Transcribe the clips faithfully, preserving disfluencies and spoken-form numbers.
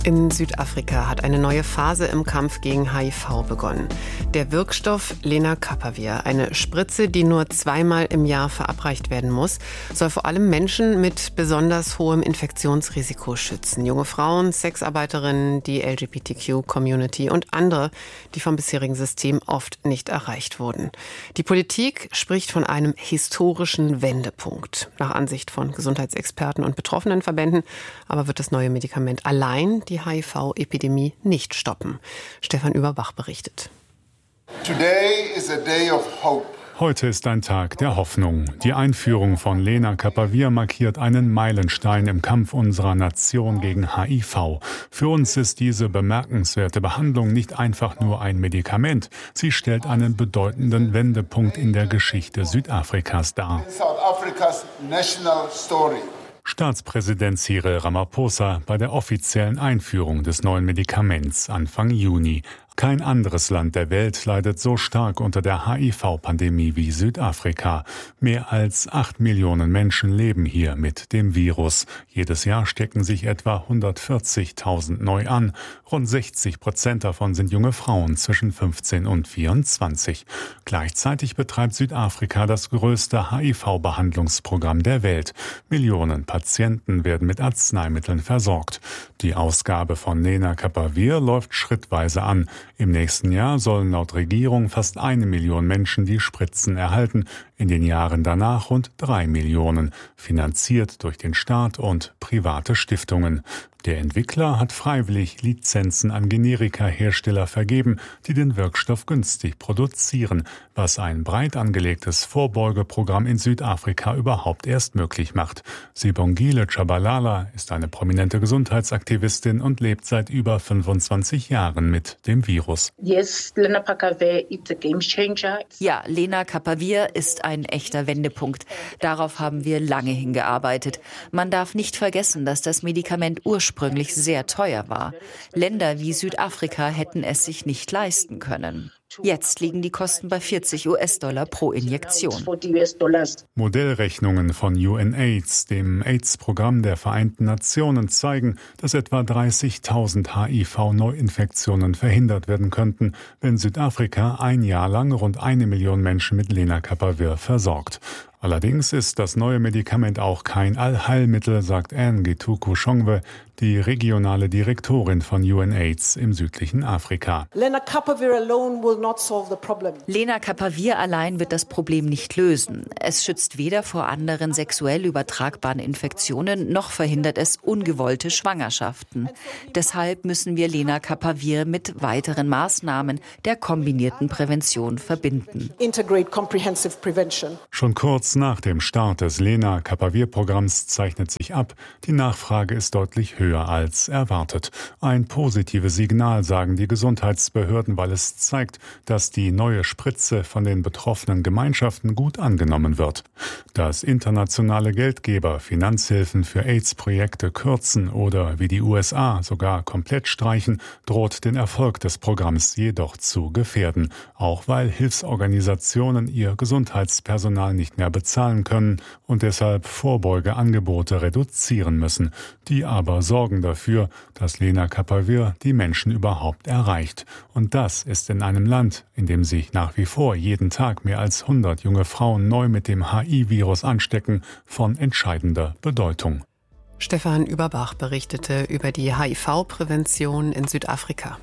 In Südafrika hat eine neue Phase im Kampf gegen H I V begonnen. Der Wirkstoff Lenacapavir, eine Spritze, die nur zweimal im Jahr verabreicht werden muss, soll vor allem Menschen mit besonders hohem Infektionsrisiko schützen. Junge Frauen, Sexarbeiterinnen, die L G B T Q-Community und andere, die vom bisherigen System oft nicht erreicht wurden. Die Politik spricht von einem historischen Wendepunkt. Nach Ansicht von Gesundheitsexperten und betroffenen Verbänden aber wird das neue Medikament allein die H I V-Epidemie nicht stoppen. Stefan Überbach berichtet. Today is a day of hope. Heute ist ein Tag der Hoffnung. Die Einführung von Lenacapavir markiert einen Meilenstein im Kampf unserer Nation gegen H I V. Für uns ist diese bemerkenswerte Behandlung nicht einfach nur ein Medikament. Sie stellt einen bedeutenden Wendepunkt in der Geschichte Südafrikas dar. Staatspräsident Cyril Ramaphosa bei der offiziellen Einführung des neuen Medikaments Anfang Juni. Kein anderes Land der Welt leidet so stark unter der H I V-Pandemie wie Südafrika. Mehr als acht Millionen Menschen leben hier mit dem Virus. Jedes Jahr stecken sich etwa hundertvierzigtausend neu an. Rund sechzig Prozent davon sind junge Frauen zwischen fünfzehn und vierundzwanzig. Gleichzeitig betreibt Südafrika das größte H I V-Behandlungsprogramm der Welt. Millionen Patienten werden mit Arzneimitteln versorgt. Die Ausgabe von Lenacapavir läuft schrittweise an. Im nächsten Jahr sollen laut Regierung fast eine Million Menschen die Spritzen erhalten, in den Jahren danach rund drei Millionen, finanziert durch den Staat und private Stiftungen. Der Entwickler hat freiwillig Lizenzen an Generika-Hersteller vergeben, die den Wirkstoff günstig produzieren, was ein breit angelegtes Vorbeugeprogramm in Südafrika überhaupt erst möglich macht. Sibongile Tshabalala ist eine prominente Gesundheitsaktivistin und lebt seit über fünfundzwanzig Jahren mit dem Virus. Yes, Lenacapavir is a game changer. Ja, Lenacapavir ist ein echter Wendepunkt. Darauf haben wir lange hingearbeitet. Man darf nicht vergessen, dass das Medikament ursprünglich ursprünglich sehr teuer war. Länder wie Südafrika hätten es sich nicht leisten können. Jetzt liegen die Kosten bei vierzig US-Dollar pro Injektion. Modellrechnungen von UNAIDS, dem AIDS-Programm der Vereinten Nationen, zeigen, dass etwa dreißigtausend H I V-Neuinfektionen verhindert werden könnten, wenn Südafrika ein Jahr lang rund eine Million Menschen mit Lenacapavir versorgt. Allerdings ist das neue Medikament auch kein Allheilmittel, sagt Anne Gituku-Shongwe, die regionale Direktorin von UNAIDS im südlichen Afrika. Lenacapavir alone will not solve the problem. Lenacapavir allein wird das Problem nicht lösen. Es schützt weder vor anderen sexuell übertragbaren Infektionen, noch verhindert es ungewollte Schwangerschaften. Deshalb müssen wir Lenacapavir mit weiteren Maßnahmen der kombinierten Prävention verbinden. Integrate comprehensive prevention. Schon kurz nach dem Start des Lenacapavir-Programms zeichnet sich ab, die Nachfrage ist deutlich höher als erwartet. Ein positives Signal, sagen die Gesundheitsbehörden, weil es zeigt, dass die neue Spritze von den betroffenen Gemeinschaften gut angenommen wird. Dass internationale Geldgeber Finanzhilfen für AIDS-Projekte kürzen oder wie die U S A sogar komplett streichen, droht den Erfolg des Programms jedoch zu gefährden, auch weil Hilfsorganisationen ihr Gesundheitspersonal nicht mehr bezahlen können und deshalb Vorbeugeangebote reduzieren müssen. Die aber sorgen dafür, dass Lenacapavir die Menschen überhaupt erreicht. Und das ist in einem Land, in dem sich nach wie vor jeden Tag mehr als hundert junge Frauen neu mit dem H I V-Virus anstecken, von entscheidender Bedeutung. Stefan Überbach berichtete über die H I V-Prävention in Südafrika.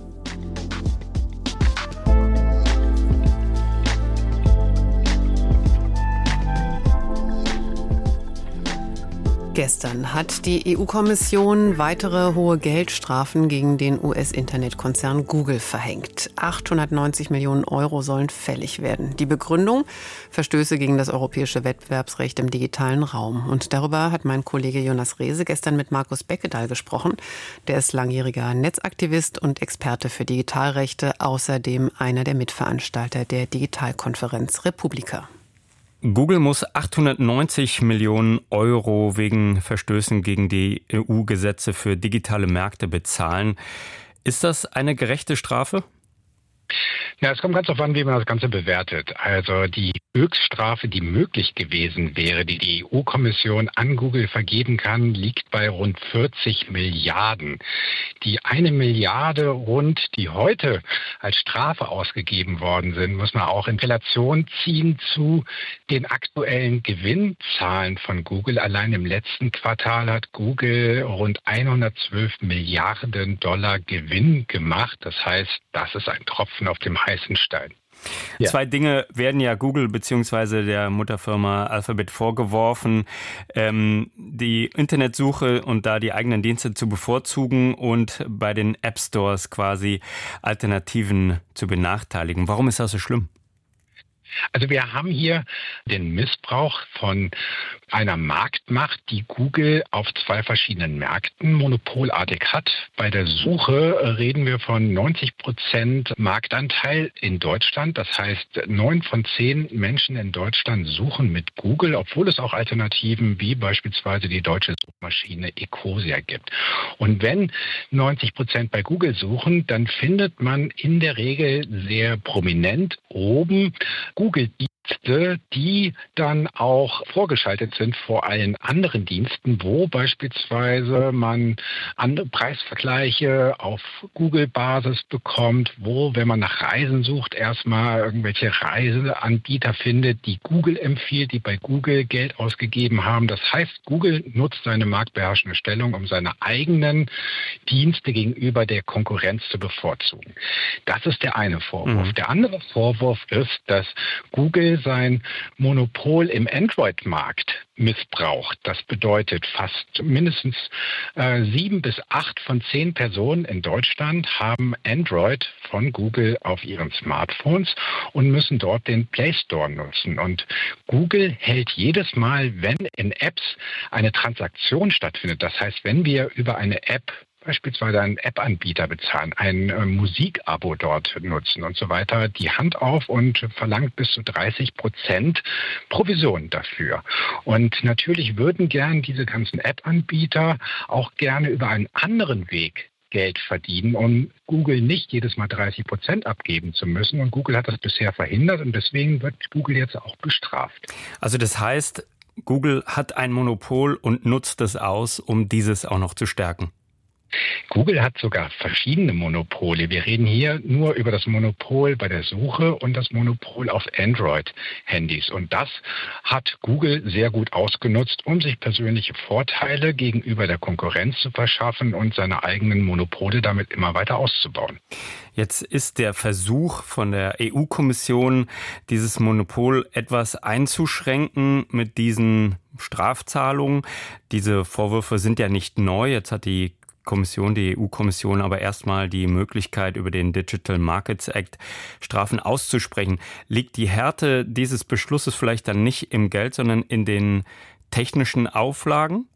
Gestern hat die E U-Kommission weitere hohe Geldstrafen gegen den U S-Internetkonzern Google verhängt. achthundertneunzig Millionen Euro sollen fällig werden. Die Begründung: Verstöße gegen das europäische Wettbewerbsrecht im digitalen Raum. Und darüber hat mein Kollege Jonas Rehse gestern mit Markus Beckedahl gesprochen. Der ist langjähriger Netzaktivist und Experte für Digitalrechte, außerdem einer der Mitveranstalter der Digitalkonferenz Republika. Google muss achthundertneunzig Millionen Euro wegen Verstößen gegen die E U-Gesetze für digitale Märkte bezahlen. Ist das eine gerechte Strafe? Ja, es kommt ganz darauf an, wie man das Ganze bewertet. Also die Höchststrafe, die möglich gewesen wäre, die die E U-Kommission an Google vergeben kann, liegt bei rund vierzig Milliarden. Die eine Milliarde rund, die heute als Strafe ausgegeben worden sind, muss man auch in Relation ziehen zu den aktuellen Gewinnzahlen von Google. Allein im letzten Quartal hat Google rund hundertzwölf Milliarden Dollar Gewinn gemacht. Das heißt, das ist ein Tropfen auf dem heißen Stein. Ja. Zwei Dinge werden ja Google bzw. der Mutterfirma Alphabet vorgeworfen, ähm, die Internetsuche und da die eigenen Dienste zu bevorzugen und bei den App Stores quasi Alternativen zu benachteiligen. Warum ist das so schlimm? Also wir haben hier den Missbrauch von einer Marktmacht, die Google auf zwei verschiedenen Märkten monopolartig hat. Bei der Suche reden wir von neunzig Prozent Marktanteil in Deutschland. Das heißt, neun von zehn Menschen in Deutschland suchen mit Google, obwohl es auch Alternativen wie beispielsweise die deutsche Suchmaschine Ecosia gibt. Und wenn neunzig Prozent bei Google suchen, dann findet man in der Regel sehr prominent oben Google-Dienste, die dann auch vorgeschaltet sind vor allen anderen Diensten, wo beispielsweise man andere Preisvergleiche auf Google-Basis bekommt, wo, wenn man nach Reisen sucht, erstmal irgendwelche Reiseanbieter findet, die Google empfiehlt, die bei Google Geld ausgegeben haben. Das heißt, Google nutzt seine marktbeherrschende Stellung, um seine eigenen Dienste gegenüber der Konkurrenz zu bevorzugen. Das ist der eine Vorwurf. Mhm. Der andere Vorwurf ist, dass Google sein Monopol im Android-Markt missbraucht. Das bedeutet, fast mindestens äh, sieben bis acht von zehn Personen in Deutschland haben Android von Google auf ihren Smartphones und müssen dort den Play Store nutzen. Und Google hält jedes Mal, wenn in Apps eine Transaktion stattfindet, das heißt, wenn wir über eine App beispielsweise einen App-Anbieter bezahlen, ein äh, Musikabo dort nutzen und so weiter, die Hand auf und verlangt bis zu dreißig Prozent Provision dafür. Und natürlich würden gern diese ganzen App-Anbieter auch gerne über einen anderen Weg Geld verdienen, um Google nicht jedes Mal dreißig Prozent abgeben zu müssen. Und Google hat das bisher verhindert und deswegen wird Google jetzt auch bestraft. Also das heißt, Google hat ein Monopol und nutzt es aus, um dieses auch noch zu stärken. Google hat sogar verschiedene Monopole. Wir reden hier nur über das Monopol bei der Suche und das Monopol auf Android-Handys. Und das hat Google sehr gut ausgenutzt, um sich persönliche Vorteile gegenüber der Konkurrenz zu verschaffen und seine eigenen Monopole damit immer weiter auszubauen. Jetzt ist der Versuch von der E U-Kommission, dieses Monopol etwas einzuschränken mit diesen Strafzahlungen. Diese Vorwürfe sind ja nicht neu. Jetzt hat die Kommission, die E U-Kommission aber erstmal die Möglichkeit, über den Digital Markets Act Strafen auszusprechen. Liegt die Härte dieses Beschlusses vielleicht dann nicht im Geld, sondern in den technischen Auflagen?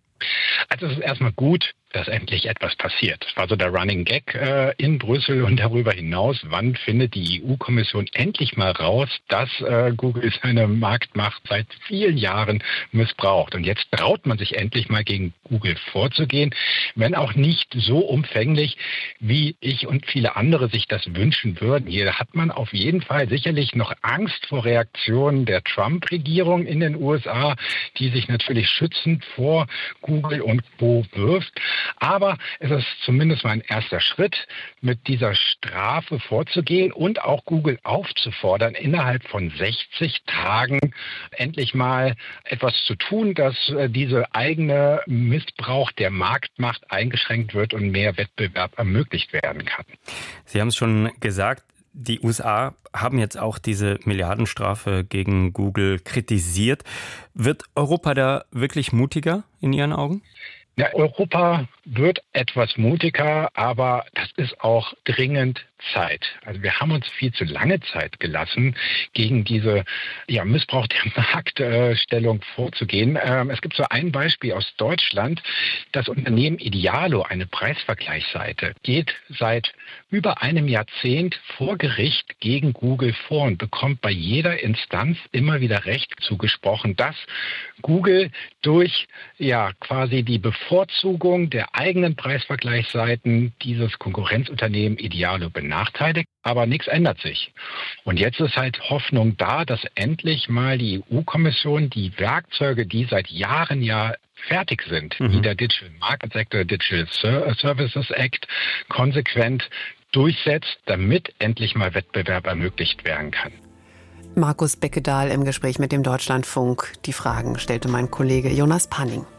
Also es ist erstmal gut, dass endlich etwas passiert. Das war so der Running Gag äh, in Brüssel und darüber hinaus. Wann findet die E U-Kommission endlich mal raus, dass äh, Google seine Marktmacht seit vielen Jahren missbraucht? Und jetzt traut man sich endlich mal gegen Google vorzugehen, wenn auch nicht so umfänglich, wie ich und viele andere sich das wünschen würden. Hier hat man auf jeden Fall sicherlich noch Angst vor Reaktionen der Trump-Regierung in den U S A, die sich natürlich schützend vor Google und Co. wirft. Aber es ist zumindest mal ein erster Schritt, mit dieser Strafe vorzugehen und auch Google aufzufordern, innerhalb von sechzig Tagen endlich mal etwas zu tun, dass diese eigene Missbrauch der Marktmacht eingeschränkt wird und mehr Wettbewerb ermöglicht werden kann. Sie haben es schon gesagt, die U S A haben jetzt auch diese Milliardenstrafe gegen Google kritisiert. Wird Europa da wirklich mutiger in Ihren Augen? Ja, Europa wird etwas mutiger, aber das ist auch dringend Zeit. Also wir haben uns viel zu lange Zeit gelassen, gegen diese ja, Missbrauch der Marktstellung vorzugehen. Ähm, es gibt so ein Beispiel aus Deutschland. Das Unternehmen Idealo, eine Preisvergleichsseite, geht seit über einem Jahrzehnt vor Gericht gegen Google vor und bekommt bei jeder Instanz immer wieder Recht zugesprochen, dass Google durch ja quasi die Bevorzugung der eigenen Preisvergleichsseiten dieses Konkurrenzunternehmen Idealo benutzt. benachteiligt, aber nichts ändert sich. Und jetzt ist halt Hoffnung da, dass endlich mal die E U-Kommission die Werkzeuge, die seit Jahren ja fertig sind, mhm. wie der Digital Markets Act oder Digital Services Act, konsequent durchsetzt, damit endlich mal Wettbewerb ermöglicht werden kann. Markus Beckedahl im Gespräch mit dem Deutschlandfunk. Die Fragen stellte mein Kollege Jonas Panning.